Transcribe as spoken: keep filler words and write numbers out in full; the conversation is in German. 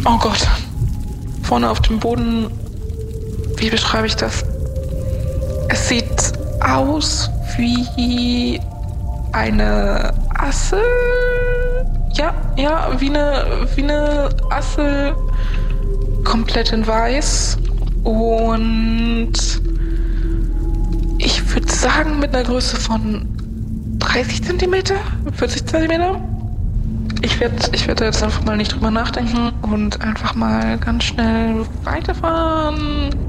Oh Gott. Vorne auf dem Boden, wie beschreibe ich das? Es sieht aus wie eine Assel. Ja, ja, wie eine, wie eine Assel, komplett in weiß. Und ich würde sagen, mit einer Größe von dreißig Zentimeter, vierzig Zentimeter. Ich werde ich werd jetzt einfach mal nicht drüber nachdenken und einfach mal ganz schnell weiterfahren.